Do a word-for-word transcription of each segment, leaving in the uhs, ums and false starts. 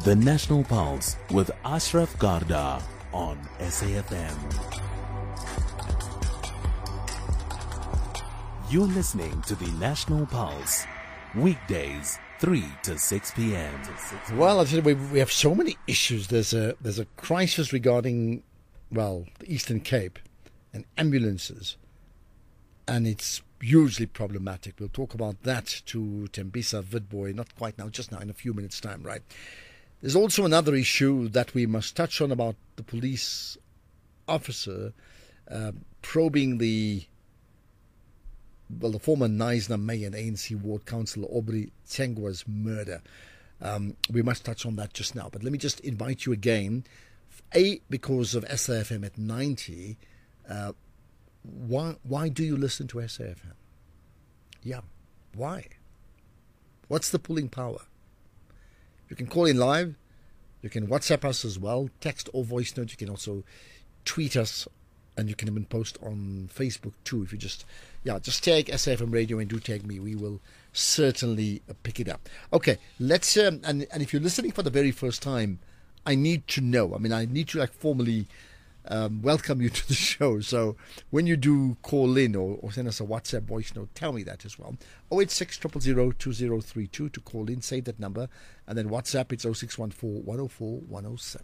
The National Pulse with Ashraf Garda on S A F M. You're listening to the National Pulse, weekdays three to six p.m. Well, I tell you, we, we have so many issues. There's a there's a crisis regarding, well, the Eastern Cape and ambulances, and it's hugely problematic. We'll talk about that to Tembisa Witbooi, not quite now, just now, in a few minutes' time, right? There's also another issue that we must touch on about the police officer uh, probing the well, the former Knysna Mayor and A N C Ward Councillor Aubrey Tsengwa's murder. Um, we must touch on that just now. But let me just invite you again. A, because of S A F M at ninety, uh, why why do you listen to S A F M? Yeah, why? What's the pulling power? You can call in live. You can WhatsApp us as well, text or voice note. You can also tweet us, and you can even post on Facebook too. If you just, yeah, just tag S A F M Radio and do tag me. We will certainly pick it up. Okay, let's, um, and, and if you're listening for the very first time, I need to know. I mean, I need to like formally um, welcome you to the show. So when you do call in or, or send us a WhatsApp voice note, tell me that as well. oh eight six, zero zero zero, two zero three two to call in, save that number. And then WhatsApp, it's oh six one four, one oh four, one oh seven.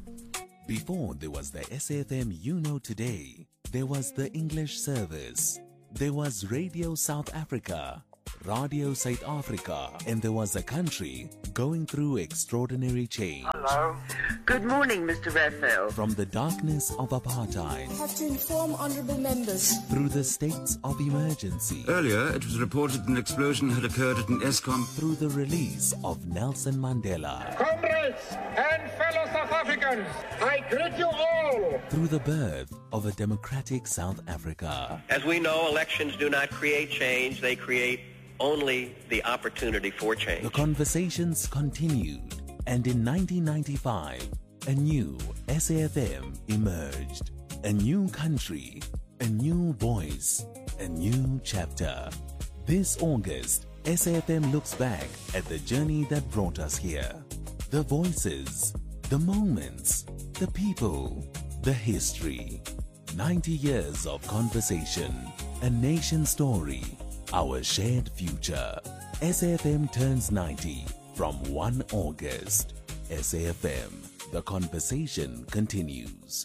Before there was the S A F M You Know Today, there was the English service, there was Radio South Africa, Radio South Africa, and there was a country going through extraordinary change. Hello. Good morning, Mister Raphael. From the darkness of apartheid, I have to inform honourable members, through the states of emergency, Earlier, it was reported an explosion had occurred at an ESCOM, through the release of Nelson Mandela, Comrades and fellow South Africans, I greet you all. through the birth of a democratic South Africa. As we know, elections do not create change, they create only the opportunity for change. The conversations continued, and in nineteen ninety-five, a new S A F M emerged. A new country, a new voice, a new chapter. This August, S A F M looks back at the journey that brought us here. The voices, the moments, the people, the history. ninety years of conversation, a nation story, our shared future. S A F M turns ninety from first of August. S A F M, the conversation continues.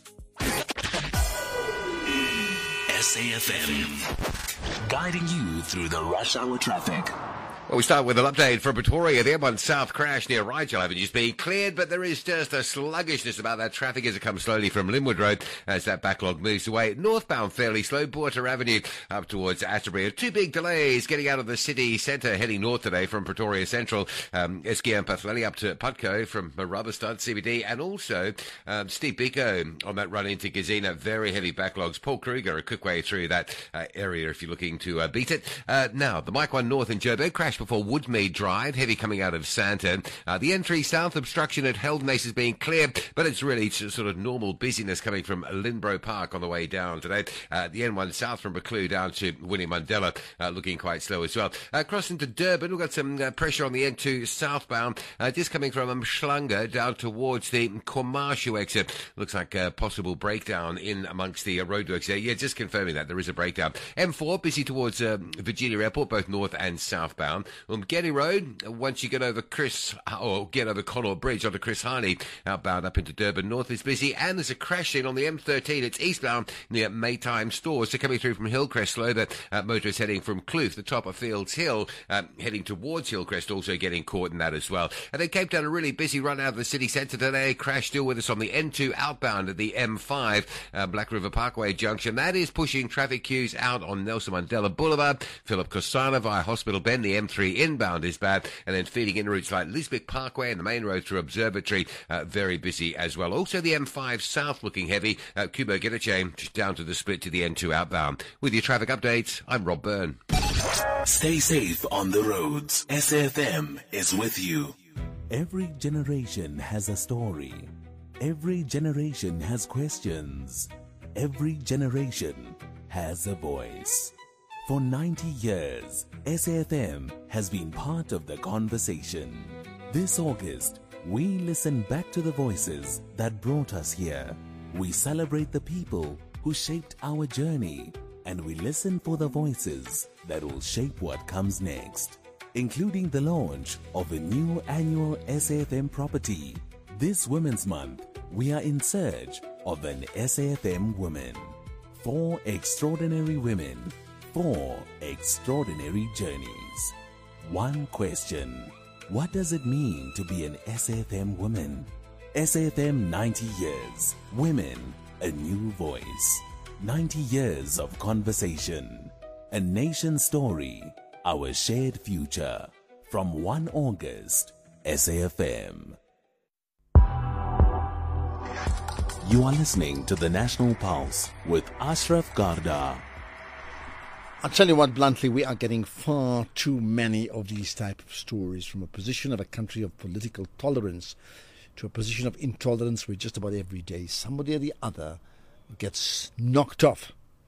S A F M, guiding you through the rush hour traffic. Well, we start with an update from Pretoria. The M one South crash near Rigel Avenue is being cleared, but there is just a sluggishness about that traffic as it comes slowly from Linwood Road as that backlog moves away. Northbound fairly slow, Porter Avenue up towards Atterbury. Two big delays getting out of the city centre heading north today from Pretoria Central. Um, Eskia and Pathleli up to Putco from Marabastad C B D, and also um, Steve Biko on that run into Gazina. Very heavy backlogs. Paul Kruger a quick way through that uh, area if you're looking to uh, beat it. Uh, now, the Mike one North in Joburg crash before Woodmead Drive, heavy coming out of Santa. Uh, the N three South obstruction at Heldenace is being cleared, but it's really sort of normal busyness coming from Linbro Park on the way down today. Uh, the N one South from Buccleuch down to Winnie Mandela uh, looking quite slow as well. Uh, crossing to Durban, we've got some uh, pressure on the N two southbound, uh, just coming from Umhlanga down towards the Komashu exit. Looks like a possible breakdown in amongst the uh, roadworks there. Yeah, just confirming that there is a breakdown. M four busy towards uh, Virginia Airport, both north and southbound. Um, Getty Road, once you get over Chris, or get over Connaught Bridge onto Chris Harney, outbound up into Durban North is busy, and there's a crash in on the M thirteen. It's eastbound near Maytime Stores. So coming through from Hillcrest slow, but uh, motorists heading from Kloof, the top of Fields Hill, um, heading towards Hillcrest, also getting caught in that as well. And then Cape Town, a really busy run out of the city centre today. Crash still with us on the N two outbound at the M five, uh, Black River Parkway junction. That is pushing traffic queues out on Nelson Mandela Boulevard. Philip Cosana via Hospital Bend, the M three inbound is bad, and then feeding in routes like Lisbeth Parkway and the main road through Observatory, uh, very busy as well. Also the M five South looking heavy, uh, Kubo Interchange down to the split to the N two outbound. With your traffic updates, I'm Rob Byrne. Stay safe on the roads. S A F M is with you. Every generation has a story. Every generation has questions. Every generation has a voice. For ninety years, S A F M has been part of the conversation. This August, We listen back to the voices that brought us here. We celebrate the people who shaped our journey, and we listen for the voices that will shape what comes next, including the launch of a new annual S A F M property. This Women's Month, we are in search of an S A F M woman. Four extraordinary women, four extraordinary journeys. One question: what does it mean to be an S A F M woman? S A F M ninety years. Women, a new voice. ninety years of conversation. A nation story. Our shared future. From first of August, S A F M. You are listening to the National Pulse with Ashraf Garda. I'll tell you what, bluntly, we are getting far too many of these type of stories, from a position of a country of political tolerance to a position of intolerance, where just about every day somebody or the other gets knocked off.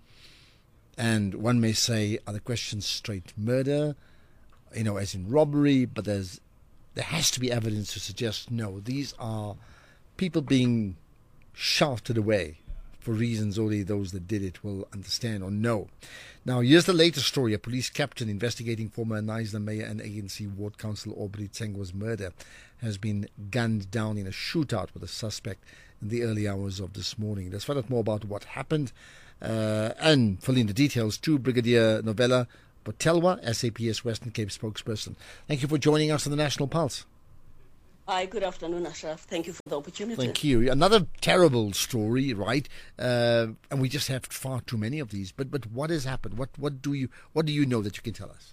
And one may say, are the questions straight murder, you know, as in robbery? But there's there has to be evidence to suggest, no, these are people being shafted away for reasons only those that did it will understand or know. Now, here's the latest story. A police captain investigating former Knysna Mayor and A N C Ward Councillor Aubrey Tsengwa's murder has been gunned down in a shootout with a suspect in the early hours of this morning. Let's find out more about what happened uh, and fill in the details to Brigadier Novella Botelwa, S A P S Western Cape spokesperson. Thank you for joining us on the National Pulse. Hi, good afternoon, Ashraf. Thank you for the opportunity. Thank you. Another terrible story, right? Uh, and we just have far too many of these. But but what has happened? What what do you what do you know that you can tell us?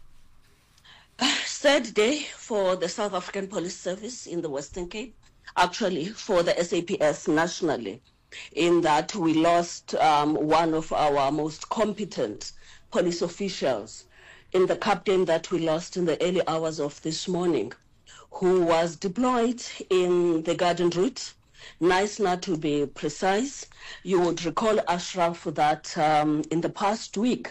Uh, sad day for the South African Police Service in the Western Cape. Actually, for the S A P S nationally, in that we lost um, one of our most competent police officials, in the captain that we lost in the early hours of this morning, who was deployed in the Garden Route, Knysna to be precise. You would recall, Ashraf, that um, in the past week,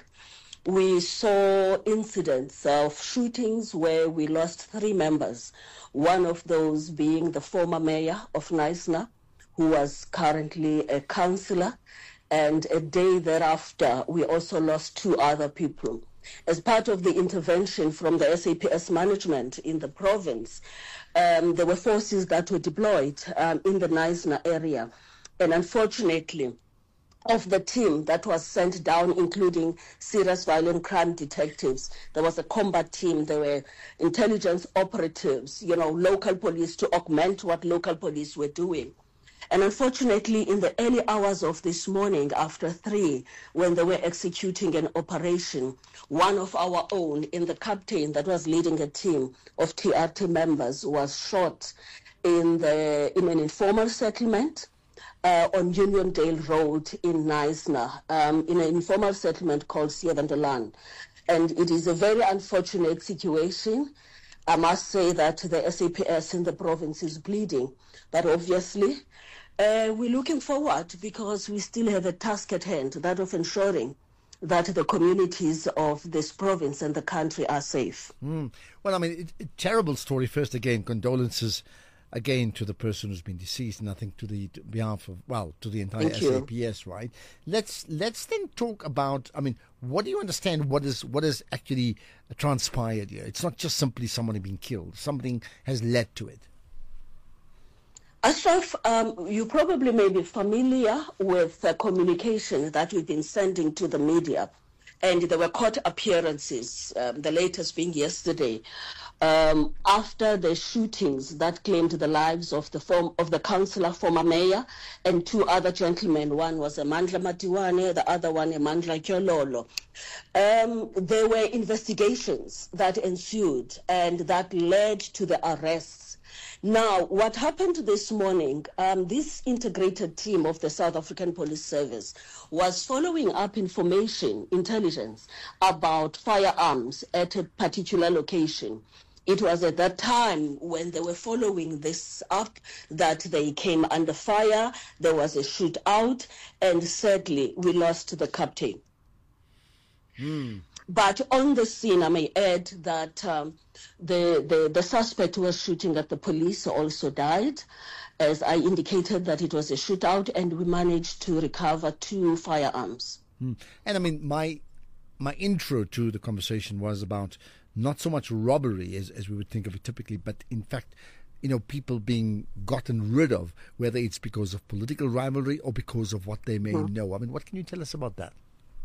we saw incidents of shootings where we lost three members, one of those being the former mayor of Knysna, who was currently a councillor, and a day thereafter, we also lost two other people. As part of the intervention from the S A P S management in the province, um, there were forces that were deployed um, in the Knysna area. And unfortunately, of the team that was sent down, including serious violent crime detectives, there was a combat team, there were intelligence operatives, you know, local police to augment what local police were doing. And unfortunately, in the early hours of this morning, after three, when they were executing an operation, one of our own, in the captain that was leading a team of T R T members, was shot in the in an informal settlement uh, on Uniondale Road in Knysna, um, in an informal settlement called Sievendelaan. And it is a very unfortunate situation. I must say that the S A P S in the province is bleeding, but obviously, Uh, we're looking forward because we still have a task at hand, that of ensuring that the communities of this province and the country are safe. Mm. Well, I mean, it, it, terrible story. First, again, condolences again to the person who's been deceased, and I think to the to behalf of, well, to the entire Thank S you. A P S, right? Let's let's then talk about, I mean, what do you understand what is what has actually transpired here? It's not just simply someone being killed. Something has led to it. Ashraf, um, you probably may be familiar with the communication that we've been sending to the media, and there were court appearances, um, the latest being yesterday, um, after the shootings that claimed the lives of the form of the councillor, former mayor, and two other gentlemen. One was Amandla Matiwane, the other one Amandla Kyololo. Um, there were investigations that ensued and that led to the arrests. Now, what happened this morning, um, this integrated team of the South African Police Service was following up information, intelligence, about firearms at a particular location. It was at that time when they were following this up that they came under fire, there was a shootout, and sadly, we lost the captain. Mm. But on the scene, I may add that um, the, the, the suspect who was shooting at the police also died. As I indicated, that it was a shootout, and we managed to recover two firearms. Mm. And I mean, my my intro to the conversation was about not so much robbery as, as we would think of it typically, but in fact, you know, people being gotten rid of, whether it's because of political rivalry or because of what they may mm. know. I mean, what can you tell us about that?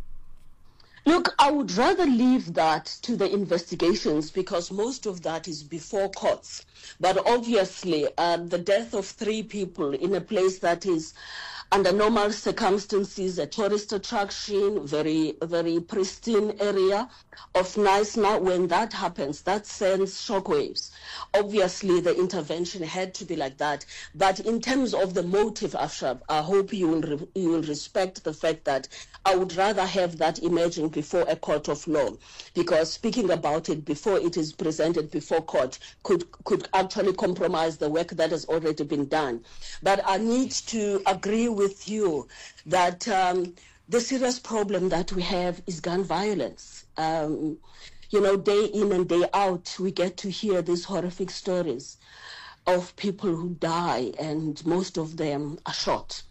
Look, I would rather leave that to the investigations because most of that is before courts. But obviously, uh, the death of three people in a place that is under normal circumstances, a tourist attraction, very, very pristine area of Knysna, when that happens, that sends shockwaves. Obviously, the intervention had to be like that. But in terms of the motive, Ashraf, I hope you will, re- you will respect the fact that I would rather have that emerging before a court of law, because speaking about it before it is presented before court could, could actually compromise the work that has already been done. But I need to agree with with you that um, the serious problem that we have is gun violence. Um, you know, day in and day out, we get to hear these horrific stories of people who die, and most of them are shot.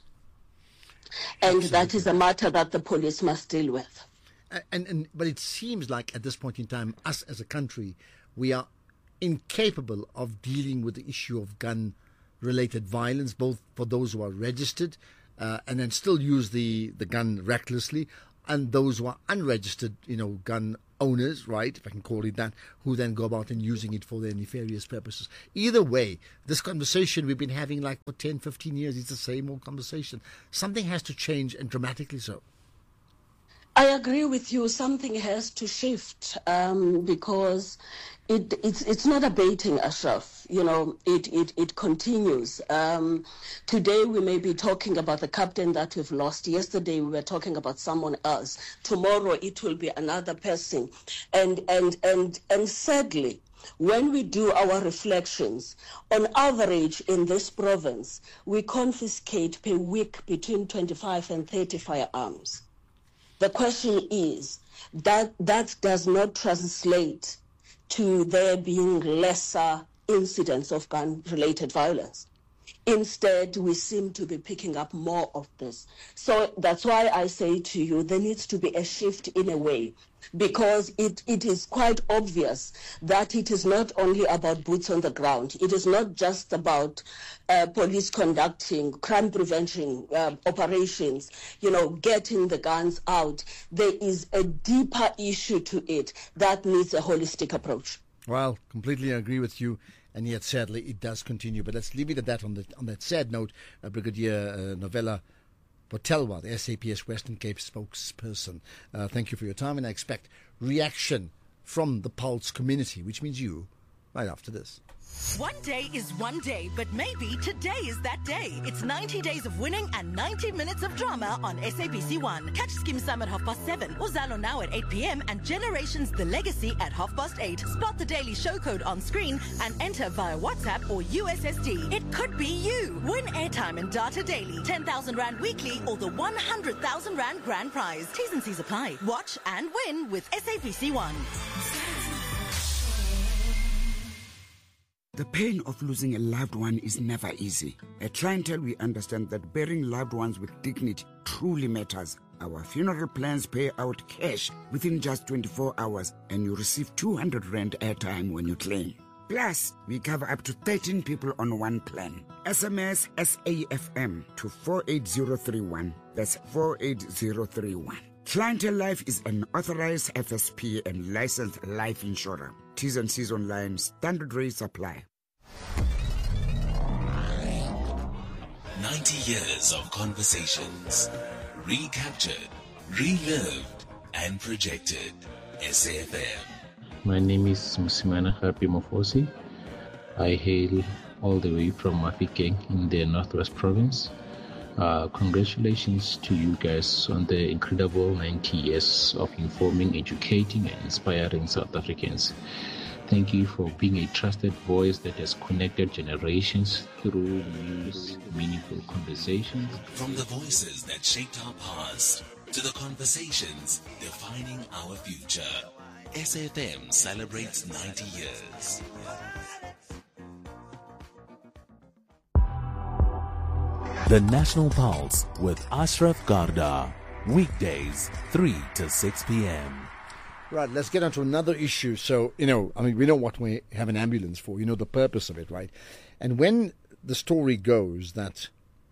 And Absolutely. That is a matter that the police must deal with. And, and but it seems like at this point in time, us as a country, we are incapable of dealing with the issue of gun-related violence, both for those who are registered Uh, and then still use the, the gun recklessly, and those who are unregistered, you know, gun owners, right, if I can call it that, who then go about and using it for their nefarious purposes. Either way, this conversation we've been having like for ten, fifteen years, it's the same old conversation. Something has to change, and dramatically so. I agree with you. Something has to shift um, because it, it's it's not abating, Ashraf. You know, it it, it continues. Um, today we may be talking about the captain that we've lost. Yesterday we were talking about someone else. Tomorrow it will be another person. And and and and sadly, when we do our reflections, on average in this province, we confiscate per week between twenty-five and thirty firearms. The question is that that does not translate to there being lesser incidents of gun-related violence. Instead, we seem to be picking up more of this. So that's why I say to you, there needs to be a shift in a way, because it, it is quite obvious that it is not only about boots on the ground. It is not just about uh, police conducting crime prevention uh, operations, you know, getting the guns out. There is a deeper issue to it that needs a holistic approach. Well, completely agree with you. And yet, sadly, it does continue. But let's leave it at that. On, the, on that sad note, uh, Brigadier uh, Novella Botelwa, the S A P S Western Cape spokesperson, uh, thank you for your time, and I expect reaction from the Pulse community, which means you, right after this. One day is one day, but maybe today is that day. It's ninety days of winning and ninety minutes of drama on S A B C one. Catch Skim Sam at half past seven, Uzalo now at eight p.m. and Generations The Legacy at half past eight. Spot the daily show code on screen and enter via WhatsApp or U S S D. It could be you. Win airtime and data daily, ten thousand Rand weekly or the one hundred thousand Rand grand prize. T's and C's apply. Watch and win with S A B C one. The pain of losing a loved one is never easy. At Triantel, we understand that burying loved ones with dignity truly matters. Our funeral plans pay out cash within just twenty-four hours, and you receive two hundred Rand airtime when you claim. Plus, we cover up to thirteen people on one plan. S M S S A F M to four eight zero three one. That's four eight zero three one. Triantel Life is an authorized F S P and licensed life insurer. T's and C's online. Standard rates apply. ninety years of conversations, recaptured, relived, and projected. S A F M. My name is Musimana Happy Mofosi. I hail all the way from Mafikeng in the Northwest Province. Uh, congratulations to you guys on the incredible ninety years of informing, educating, and inspiring South Africans. Thank you for being a trusted voice that has connected generations through news, meaningful conversations. From the voices that shaped our past to the conversations defining our future. S A F M celebrates ninety years. The National Pulse with Ashraf Garda. Weekdays, three to six p.m. Right, let's get on to another issue. So, you know, I mean, we know what we have an ambulance for. You know the purpose of it, right? And when the story goes that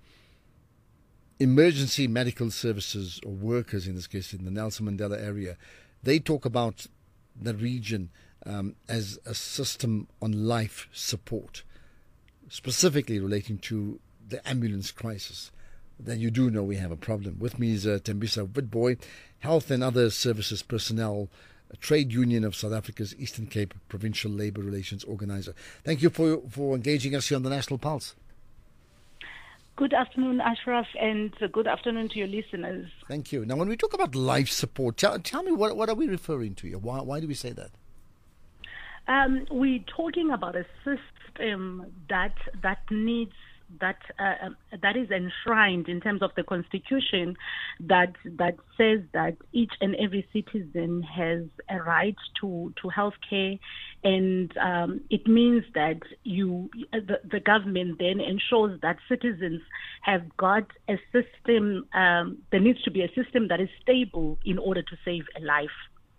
emergency medical services, or workers in this case in the Nelson Mandela area, they talk about the region um, as a system on life support, specifically relating to the ambulance crisis, then you do know we have a problem. With me is uh, Tembisa Witbooi, Health and Other Services Personnel, a Trade Union of South Africa's Eastern Cape Provincial Labour Relations Organizer. Thank you for for engaging us here on the National Pulse. Good afternoon, Ashraf, and good afternoon to your listeners. Thank you. Now, when we talk about life support, tell, tell me, what, what are we referring to here? Why, why do we say that? Um, we're talking about a system that that needs that uh, that is enshrined in terms of the Constitution, that that says that each and every citizen has a right to to health care, and um, it means that you the, the government then ensures that citizens have got a system. Um, there needs to be a system that is stable in order to save a life.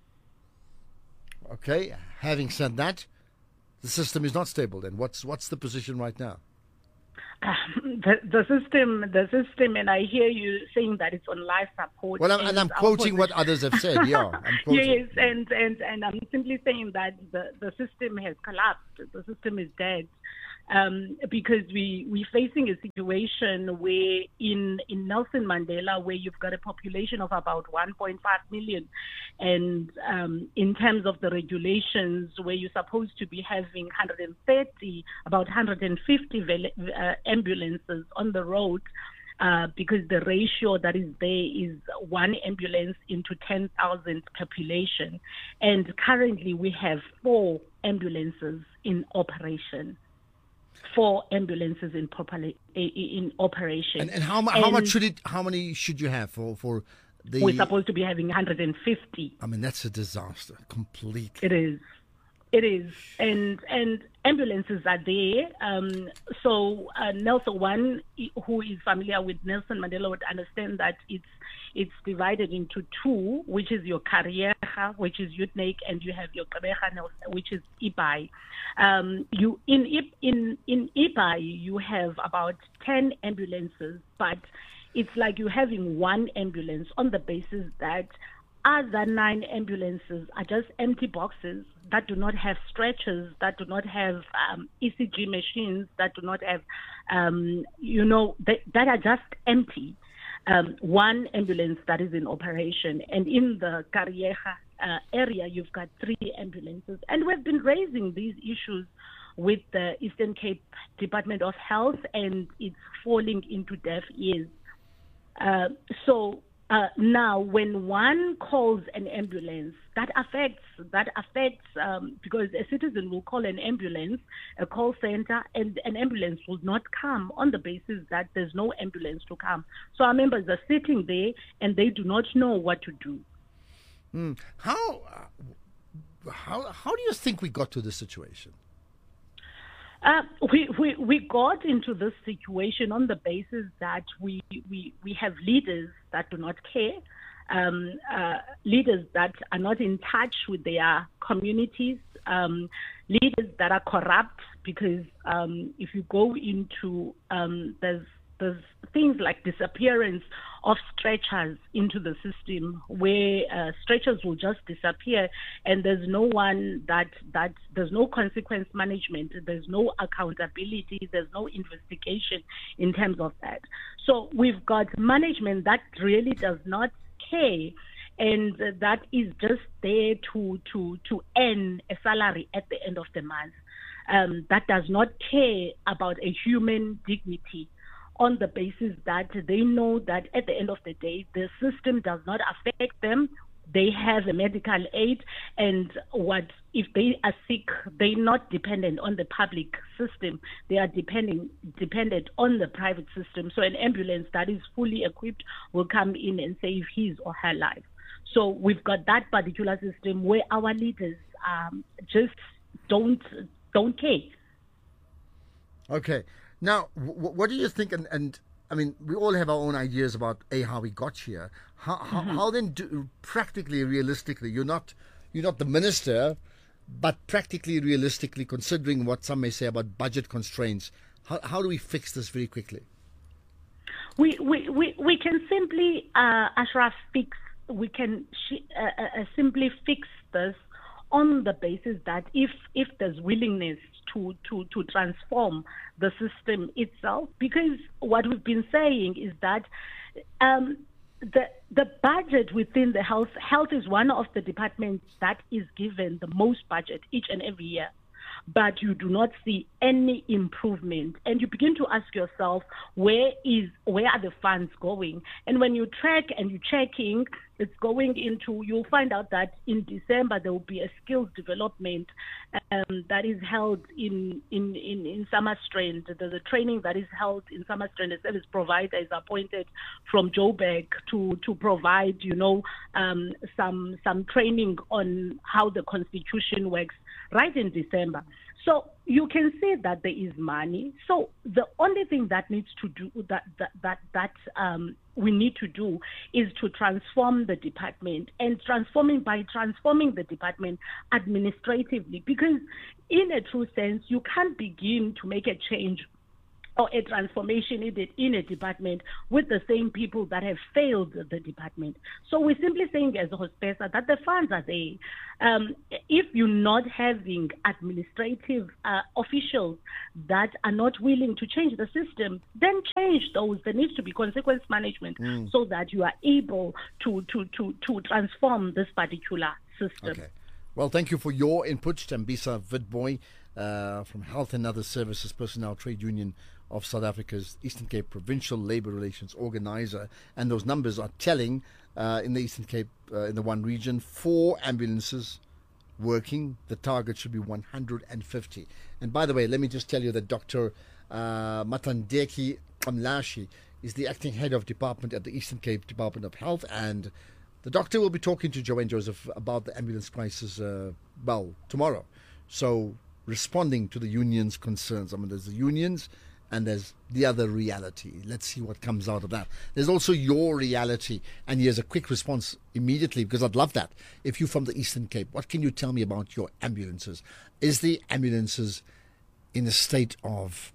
Okay. Having said that, the system is not stable. Then what's what's the position right now? Um, the, the system, the system, and I hear you saying that it's on life support. Well, I'm, and I'm quoting what others have said. Yeah, I'm quoting. Yes, and, and, and I'm simply saying that the, the system has collapsed. The system is dead. Um, because we, we're facing a situation where in, in Nelson Mandela, where you've got a population of about one point five million, and um, in terms of the regulations, where you're supposed to be having one hundred thirty, about one hundred fifty uh, ambulances on the road, uh, because the ratio that is there is one ambulance into ten thousand population. And currently we have four ambulances in operation. Four ambulances in properly in operation. And, and how, how and much should it? How many should you have for for the? We're supposed to be having one hundred fifty. I mean, that's a disaster, completely. It is, it is, and and ambulances are there. Um, so uh, Nelson, one who is familiar with Nelson Mandela would understand that it's it's divided into two, which is your Kariyega, which is Utenake, and you have your Gqeberha, which is Ibai. Um, you in in in Ibai you have about ten ambulances, but it's like you're having one ambulance on the basis that other nine ambulances are just empty boxes that do not have stretchers, that do not have um, E C G machines, that do not have, um, you know, that, that are just empty. Um, one ambulance that is in operation, and in the Kariyega uh, area, you've got three ambulances. And we've been raising these issues with the Eastern Cape Department of Health, and it's falling into deaf ears. Uh, so uh, now, when one calls an ambulance, that affects that affects um, because a citizen will call an ambulance, a call center, and an ambulance will not come on the basis that there's no ambulance to come. So our members are sitting there and they do not know what to do. Mm. How how how do you think we got to this situation? Uh, we, we we got into this situation on the basis that we we, we have leaders that do not care, um, uh, leaders that are not in touch with their communities, um, leaders that are corrupt, because um, if you go into, um, there's there's things like disappearance of stretchers into the system, where uh, stretchers will just disappear, and there's no one that that there's no consequence management, there's no accountability, there's no investigation in terms of that. So we've got management that really does not care, and that is just there to to to earn a salary at the end of the month. Um, that does not care about a human dignity, on the basis that they know that at the end of the day, the system does not affect them they have a medical aid, and what if they are sick, they're not dependent on the public system. They are depending dependent on the private system. So an ambulance that is fully equipped will come in and save his or her life. So we've got that particular system where our leaders um, just don't don't care. Okay. Now, w- what do you think? And, and I mean, we all have our own ideas about a how we got here. How how, Mm-hmm. how then, do, practically, realistically, you're not you're not the minister, but practically, realistically, considering what some may say about budget constraints, how how do we fix this very quickly? We we we, we can simply uh, Ashraf fix. We can sh- uh, uh, simply fix this on the basis that if if there's willingness to, to, to transform the system itself, because what we've been saying is that um, the the budget within the health health is one of the departments that is given the most budget each and every year, but you do not see any improvement, and you begin to ask yourself, where is where are the funds going? And when you track and you're checking, it's going into, you'll find out that in December there will be a skills development um, that is held in in in, in Summerstrand. There's a training that is held in Summerstrand. A service provider is appointed from Joburg to to provide, you know, um, some some training on how the constitution works right in December. So you can see that there is money. So the only thing that needs to do that that that, that um, we need to do is to transform the department, and transforming by transforming the department administratively, because in a true sense you can't begin to make a change or a transformation in, the, in a department with the same people that have failed the department. So we're simply saying as a HOSPESA that the funds are there. Um, if you're not having administrative uh, officials that are not willing to change the system, then change those. There needs to be consequence management Mm. so that you are able to, to, to, to transform this particular system. Okay. Well, thank you for your input, Tambisa Witbooi, uh, from Health and Other Services Personnel Trade Union of South Africa's Eastern Cape Provincial Labour Relations Organizer. And those numbers are telling uh, in the Eastern Cape, uh, in the one region, four ambulances working. The target should be one hundred fifty. And by the way, let me just tell you that Doctor Uh, Matandeki Amlashi is the acting head of department at the Eastern Cape Department of Health, and the doctor will be talking to Joanne Joseph about the ambulance crisis, uh, well, tomorrow. So, responding to the union's concerns. I mean, there's the unions and there's the other reality. Let's see what comes out of that. There's also your reality, and here's a quick response immediately, because I'd love that. If you're from the Eastern Cape, what can you tell me about your ambulances? Is the ambulances in a state of,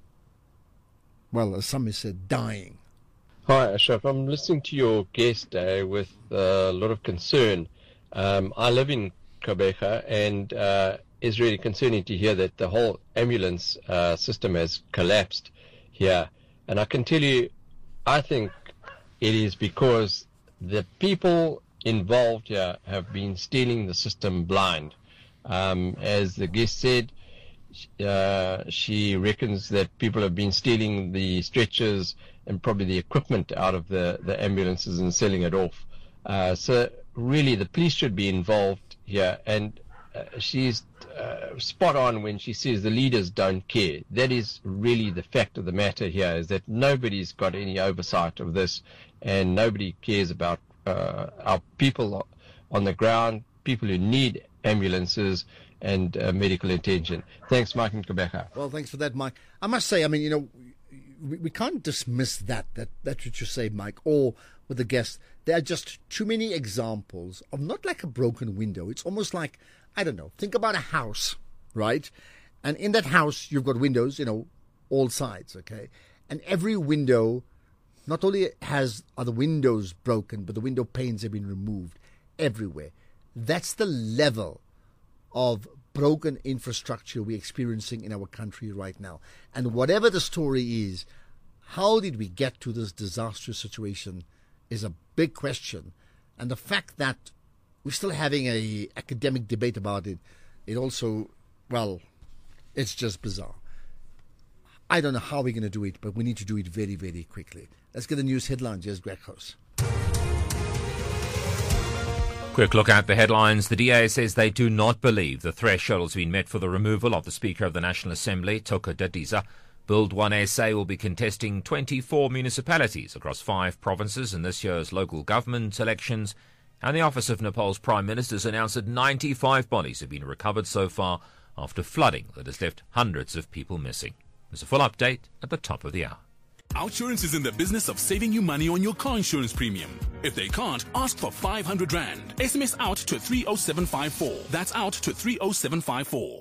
well, as some have said, dying? Hi, Ashraf. I'm listening to your guest uh, with uh, a lot of concern. Um, I live in Gqeberha, and uh, it's really concerning to hear that the whole ambulance uh, system has collapsed here. And I can tell you, I think it is because the people involved here have been stealing the system blind. Um, as the guest said, uh, she reckons that people have been stealing the stretchers and probably the equipment out of the, the ambulances and selling it off. Uh, so really the police should be involved here, and uh, she's uh, spot on when she says the leaders don't care. That is really the fact of the matter here, is that nobody's got any oversight of this, and nobody cares about uh, our people on the ground, people who need ambulances and uh, medical attention. Thanks, Mike in Gqeberha. Well, thanks for that, Mike. I must say, I mean, you know, we, we can't dismiss that, that, that's what you say, Mike, or with the guest. There are just too many examples of not like a broken window. It's almost like, I don't know, think about a house, right? And in that house, you've got windows, you know, all sides, okay? And every window, not only has are the windows broken, but the window panes have been removed everywhere. That's the level of broken infrastructure we're experiencing in our country right now. And whatever the story is, how did we get to this disastrous situation is a big question. And the fact that we're still having a academic debate about it, it also, well, it's just bizarre. I don't know how we're going to do it, but we need to do it very, very quickly. Let's get the news headlines. Here's Greg House. Quick look at the headlines. The D A says they do not believe the threshold has been met for the removal of the Speaker of the National Assembly, Toka Dadiza. Build One S A will be contesting twenty-four municipalities across five provinces in this year's local government elections. And the Office of Nepal's Prime Minister has announced that ninety-five bodies have been recovered so far after flooding that has left hundreds of people missing. There's a full update at the top of the hour. Outsurance is in the business of saving you money on your car insurance premium. If they can't, ask for five hundred rand. S M S out to three oh seven five four. That's out to three oh seven five four.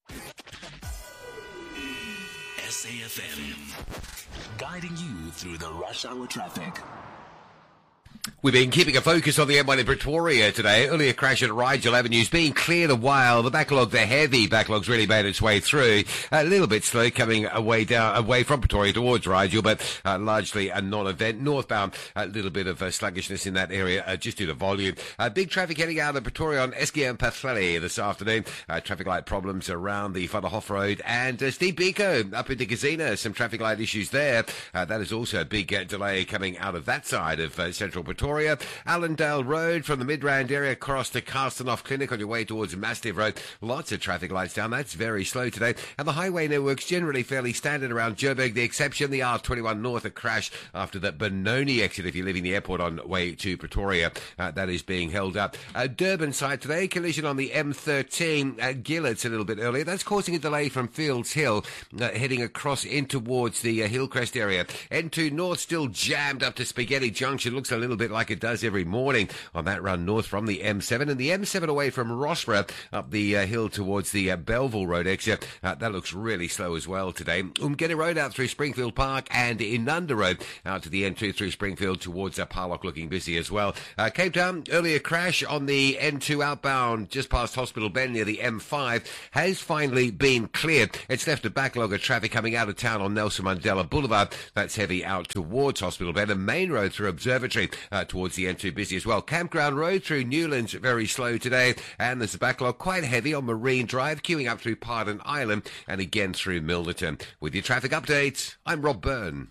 S A F M, guiding you through the rush hour traffic. We've been keeping a focus on the M one in Pretoria today. Earlier crash at Rigel Avenue's being cleared a while. The backlog, the heavy backlog's really made its way through. A little bit slow coming away down, away from Pretoria towards Rigel, but uh, largely a non-event. Northbound, a little bit of uh, sluggishness in that area, uh, just due to volume. Uh, big traffic heading out of Pretoria on Eskia and Pathlele this afternoon. Uh, traffic light problems around the Vaderhof Road and uh, Steve Biko up into Casino. Some traffic light issues there. Uh, that is also a big uh, delay coming out of that side of uh, central Pretoria. Allendale Road from the Midrand area across to Carstenoff Clinic on your way towards Mastiff Road. Lots of traffic lights down. That's very slow today. And the highway network's generally fairly standard around Joburg. The exception, the R twenty-one North, a crash after the Benoni exit if you're leaving the airport on way to Pretoria. Uh, that is being held up. Uh, Durban side today, collision on the M thirteen at Gillart's a little bit earlier. That's causing a delay from Fields Hill, uh, heading across in towards the uh, Hillcrest area. N two North still jammed up to Spaghetti Junction. Looks a little bit like it does every morning on that run north from the M seven, and the M seven away from Rossborough up the uh, hill towards the uh, Belleville Road exit. Uh, that looks really slow as well today. Umgeni Road out through Springfield Park and Inunda Road out to the N two through Springfield towards uh, Parlock looking busy as well. Uh, Cape Town, earlier crash on the N two outbound just past Hospital Bend near the M five has finally been cleared. It's left a backlog of traffic coming out of town on Nelson Mandela Boulevard. That's heavy out towards Hospital Bend, and Main Road through Observatory uh, towards the N two busy as well. Campground Road through Newlands very slow today, and there's a backlog quite heavy on Marine Drive, queuing up through Pardon Island and again through Milnerton. With your traffic update, I'm Rob Byrne.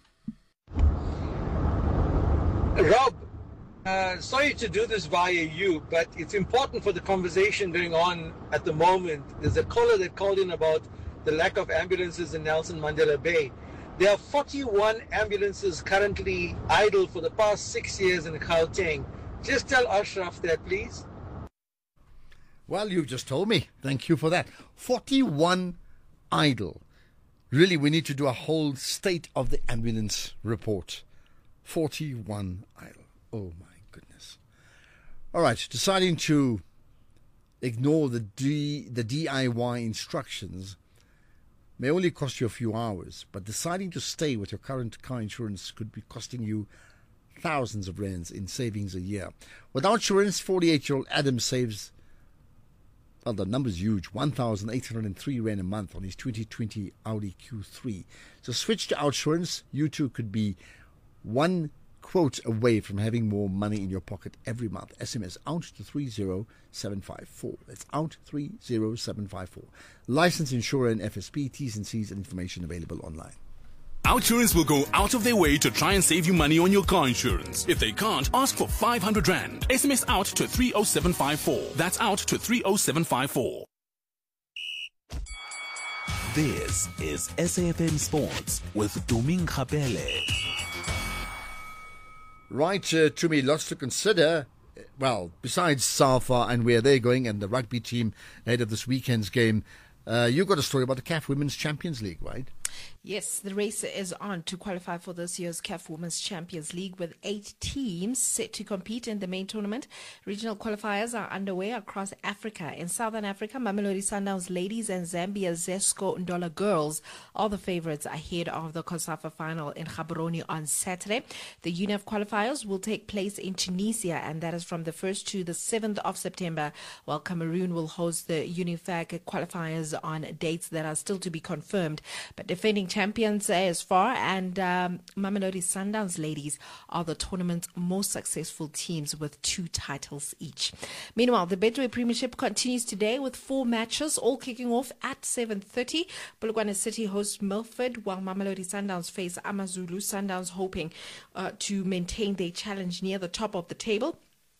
Rob, uh, sorry to do this via you, but it's important for the conversation going on at the moment. There's a caller that called in about the lack of ambulances in Nelson Mandela Bay. There are forty-one ambulances currently idle for the past six years in Gauteng. Just tell Ashraf that, please. Well, you've just told me. Thank you for that. forty-one idle. Really, we need to do a whole state of the ambulance report. forty-one idle. Oh, my goodness. All right, deciding to ignore the D, the D I Y instructions may only cost you a few hours, but deciding to stay with your current car insurance could be costing you thousands of rands in savings a year. With Outsurance, forty-eight-year-old Adam saves, well, the number's huge, one thousand eight hundred three rand a month on his twenty twenty Audi Q three. So switch to Outsurance. You too could be one quote away from having more money in your pocket every month. S M S out to three oh seven five four. That's out three oh seven five four. Licensed insurer and F S P, T's and C's, and information available online. Outsurance will go out of their way to try and save you money on your car insurance. If they can't, ask for five hundred rand. S M S out to three oh seven five four. That's out to three oh seven five four. This is S A F M Sports with Doming Kapele. Right, uh, to me, lots to consider. Well, besides SAFA and where they're going and the rugby team ahead of this weekend's game, uh, you've got a story about the C A F Women's Champions League, right? Yes, the race is on to qualify for this year's C A F Women's Champions League with eight teams set to compete in the main tournament. Regional qualifiers are underway across Africa. In Southern Africa, Mamelodi Sundowns ladies and Zambia's Zesco Ndola girls are the favorites ahead of the COSAFA final in Gaborone on Saturday. The U N I F qualifiers will take place in Tunisia, and that is from the first to the seventh of September, while Cameroon will host the UNIFAC qualifiers on dates that are still to be confirmed. But defending champions as far, and um, Mamelodi Sundowns ladies are the tournament's most successful teams with two titles each. Meanwhile, the Betway Premiership continues today with four matches, all kicking off at seven thirty. Polokwane City hosts Milford, while Mamelodi Sundowns face Amazulu. Sundowns hoping uh, to maintain their challenge near the top of the table.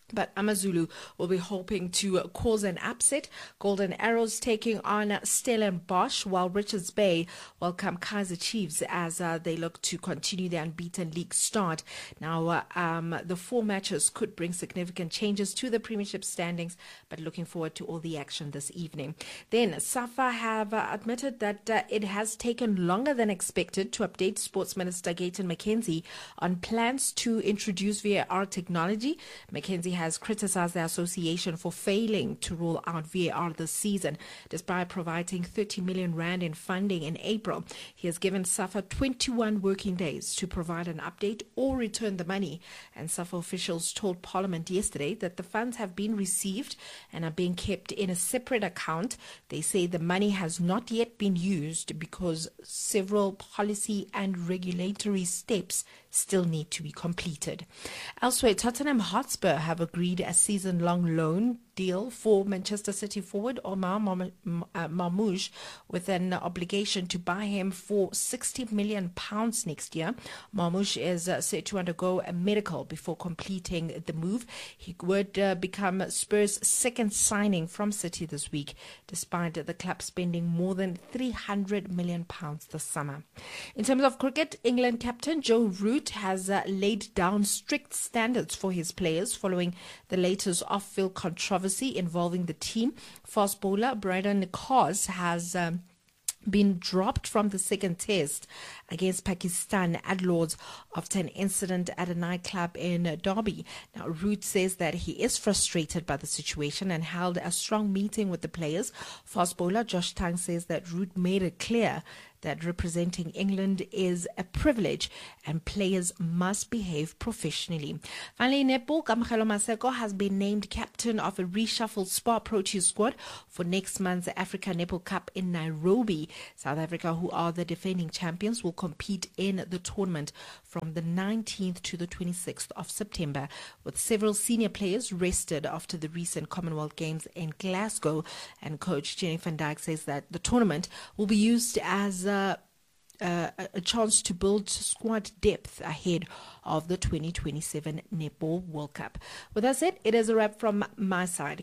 But Amazulu will be hoping to cause an upset. Golden Arrows taking on Stellenbosch, while Richards Bay welcome Kaizer Chiefs as uh, they look to continue their unbeaten league start. Now, uh, um, the four matches could bring significant changes to the Premiership standings, but looking forward to all the action this evening. Then, SAFA have uh, admitted that uh, it has taken longer than expected to update Sports Minister Gayton McKenzie on plans to introduce V A R technology. McKenzie has criticized the association for failing to roll out V A R this season, despite providing thirty million rand in funding in April. He has given SAFA twenty-one working days to provide an update or return the money. And SAFA officials told Parliament yesterday that the funds have been received and are being kept in a separate account. They say the money has not yet been used because several policy and regulatory steps still need to be completed. Elsewhere, Tottenham Hotspur have agreed a season-long loan deal for Manchester City forward Omar Marmoush, with an obligation to buy him for sixty million pounds next year. Marmoush is uh, set to undergo a medical before completing the move. He would uh, become Spurs' second signing from City this week, despite the club spending more than three hundred million pounds this summer. In terms of cricket, England captain Joe Root has uh, laid down strict standards for his players following the latest off-field controversy involving the team. Fast bowler Braden Cos has um, been dropped from the second test against Pakistan at Lords after an incident at a nightclub in Derby. Now, Root says that he is frustrated by the situation and held a strong meeting with the players. Fast bowler Josh Tang says that Root made it clear that representing England is a privilege and players must behave professionally. Finally, netball, Kamogelo Maseko has been named captain of a reshuffled Spar Proteas squad for next month's Africa Netball Cup in Nairobi. South Africa, who are the defending champions, will compete in the tournament from the nineteenth to the twenty-sixth of September, with several senior players rested after the recent Commonwealth Games in Glasgow. And coach Jenny van Dijk says that the tournament will be used as a Uh, uh, a chance to build squad depth ahead of the twenty twenty-seven Netball World Cup. With that said, it is a wrap from my side.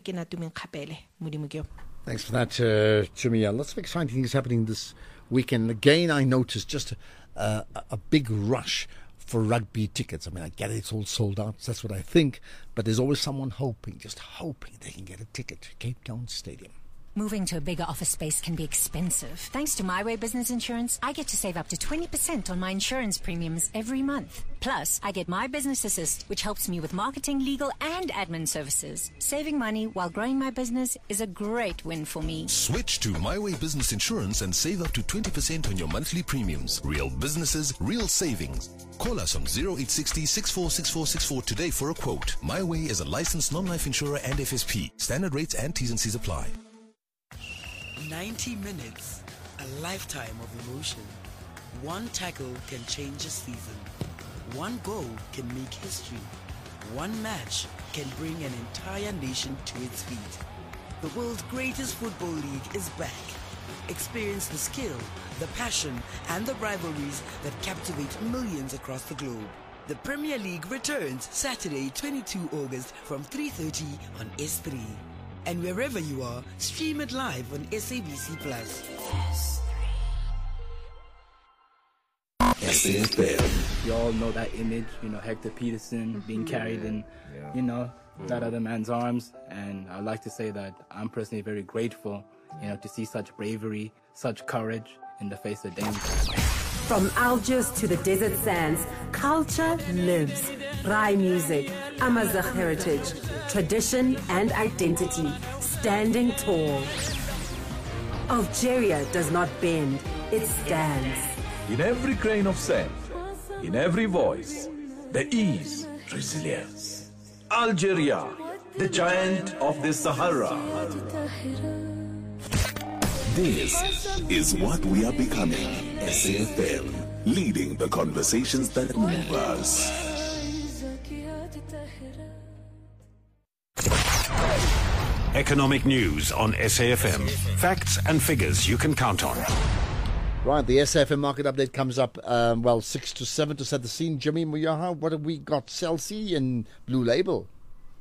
Thanks for that, uh, Jimmy. Lots of exciting things happening this weekend. Again, I noticed just a, a, a big rush for rugby tickets. I mean, I get it, it's all sold out. That's what I think. But there's always someone hoping, just hoping they can get a ticket to Cape Town Stadium. Moving to a bigger office space can be expensive. Thanks to My Way Business Insurance, I get to save up to twenty percent on my insurance premiums every month. Plus, I get My Business Assist, which helps me with marketing, legal, and admin services. Saving money while growing my business is a great win for me. Switch to My Way Business Insurance and save up to twenty percent on your monthly premiums. Real businesses, real savings. Call us on zero eight six zero, six four six four six four today for a quote. My Way is a licensed non-life insurer and F S P. Standard rates and T's and C's apply. ninety minutes, a lifetime of emotion. One tackle can change a season. One goal can make history. One match can bring an entire nation to its feet. The world's greatest football league is back. Experience the skill, the passion, and the rivalries that captivate millions across the globe. The Premier League returns Saturday, twenty-second of August from three thirty on S three. And wherever you are, stream it live on S A B C Plus. S A F M. You all know that image, you know, Hector Peterson being carried in, you know, that other man's arms. And I'd like to say that I'm personally very grateful, you know, to see such bravery, such courage in the face of danger. From Algiers to the desert sands, culture lives. Rai music, Amazigh heritage, tradition and identity, standing tall. Algeria does not bend, it stands. In every grain of sand, in every voice, there is resilience. Algeria, the giant of the Sahara. This is what we are becoming. S A F M, leading the conversations that move us. Economic news on S A F M. Facts and figures you can count on. Right, the S A F M market update comes up, um, well, six to seven to set the scene. Jimmy Muyaha, what have we got? Cell C and Blue Label.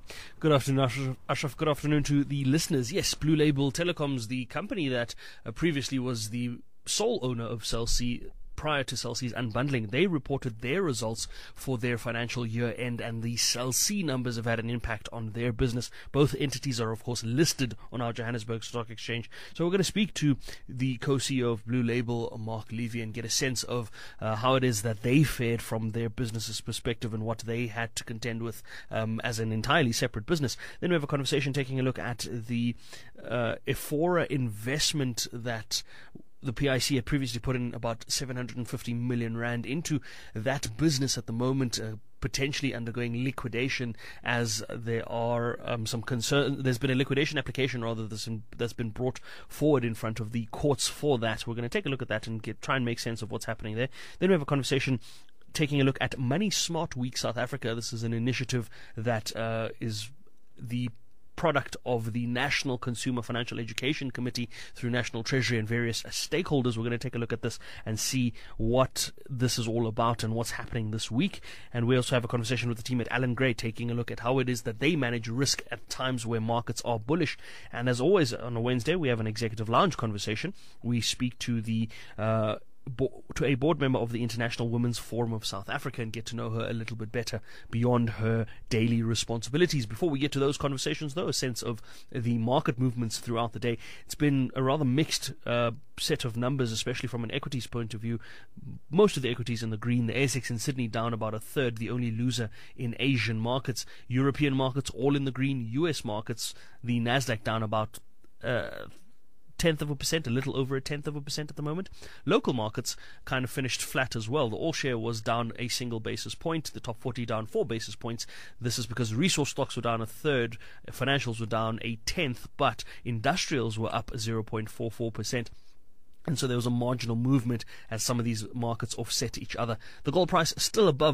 Good afternoon, Ashraf. Ashraf. Good afternoon to the listeners. Yes, Blue Label Telecoms, the company that uh, previously was the sole owner of Cell C prior to Cell C's unbundling, they reported their results for their financial year end, and the Cell C numbers have had an impact on their business. Both entities are, of course, listed on our Johannesburg Stock Exchange. So we're going to speak to the co-C E O of Blue Label, Mark Levy, and get a sense of uh, how it is that they fared from their business's perspective and what they had to contend with um, as an entirely separate business. Then we have a conversation taking a look at the uh, Ephora investment that the P I C had previously put in about seven hundred fifty million rand into that business at the moment, uh, potentially undergoing liquidation, as there are um, some concern. There's been a liquidation application, rather, that's been, that's been brought forward in front of the courts for that. We're going to take a look at that and get, try and make sense of what's happening there. Then we have a conversation taking a look at Money Smart Week South Africa. This is an initiative that uh, is the product of the National Consumer Financial Education Committee through National Treasury and various stakeholders. We're going to take a look at this and see what this is all about and what's happening this week. And we also have a conversation with the team at Allan Gray, taking a look at how it is that they manage risk at times where markets are bullish. And as always, on a Wednesday, we have an executive lounge conversation. We speak to the uh, Bo- to a board member of the International Women's Forum of South Africa and get to know her a little bit better beyond her daily responsibilities. Before we get to those conversations, though, a sense of the market movements throughout the day. It's been a rather mixed uh, set of numbers, especially from an equities point of view. Most of the equities in the green. The A S X in Sydney down about a third, the only loser in Asian markets. European markets all in the green. U S markets, the Nasdaq down about uh, tenth of a percent, a little over a tenth of a percent at the moment. Local markets kind of finished flat as well. The all share was down a single basis point, the top forty down four basis points. This is because resource stocks were down a third, financials were down a tenth, but industrials were up zero point four four percent. And so there was a marginal movement as some of these markets offset each other. The gold price still above